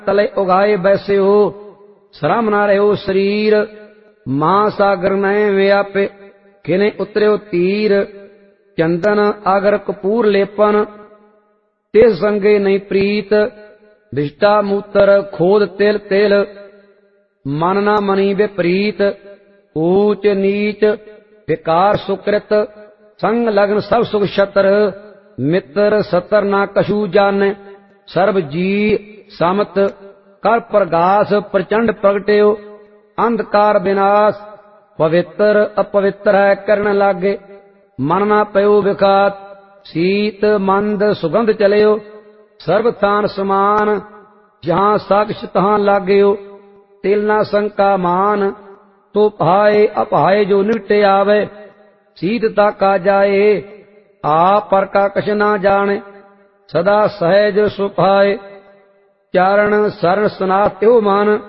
तले उगाए बैसे हो, श्रम न रहो शरीर, महासागर में व्यापे, किने उतर्यो तीर, चंदन आगर कपूर लेपन, ते संगे नहीं प्रीत, धिष्टा मूत्र खोद तिल तिल, मन न मनी विपरीत, ऊच नीच विकार सुकृत, संग लगन सब सुख छत्र, मित्र सतर ना कछु जाने, सर्व जी समत, कर प्रगास प्रचंड प्रगट्यो, अंधकार विनाश, पवित्र अपवित्र है करण लागे, मन ना पयो विखात, शीत मंद सुगंध चलियो, सर्व थान समान, जहां साक्ष तहां लाग्यो, तिल ना शंका मान, तो भाए अपाए जो निकटे आवे, सीधता का जाए, आप पर का कछ ना जाने, सदा सहज सुभाए, चारण शरण सनात्यो मान,